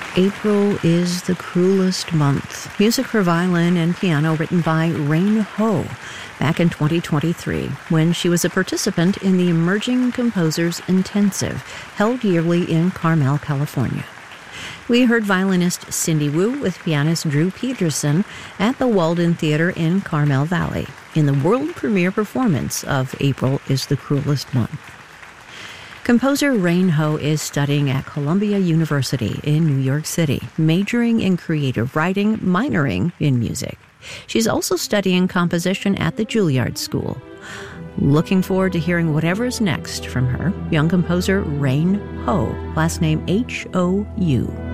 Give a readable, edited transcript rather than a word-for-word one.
April is the cruelest month. Music for violin and piano written by Rain Ho back in 2023 when she was a participant in the Emerging Composers Intensive held yearly in Carmel, California. We heard violinist Cindy Wu with pianist Drew Peterson at the Walden Theater in Carmel Valley in the world premiere performance of April is the Cruelest Month. Composer Rain Ho is studying at Columbia University in New York City, majoring in creative writing, minoring in music. She's also studying composition at the Juilliard School. Looking forward to hearing whatever's next from her, young composer Rain Ho, last name H-O-U.